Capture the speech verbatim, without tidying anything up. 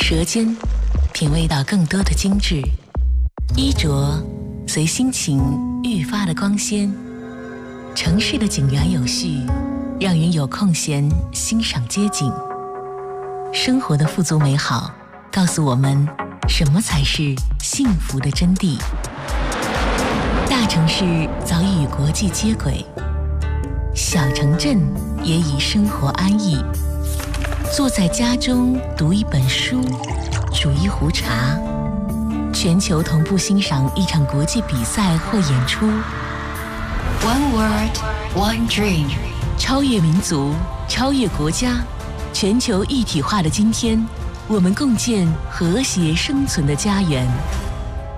舌尖，品味到更多的精致。衣着随心情愈发的光鲜。城市的井然有序，让人有空闲欣赏街景。生活的富足美好，告诉我们什么才是幸福的真谛。大城市早已与国际接轨，小城镇也已生活安逸。坐在家中读一本书，煮一壶茶，全球同步欣赏一场国际比赛或演出。 One word, one dream。 超越民族，超越国家，全球一体化的今天，我们共建和谐生存的家园。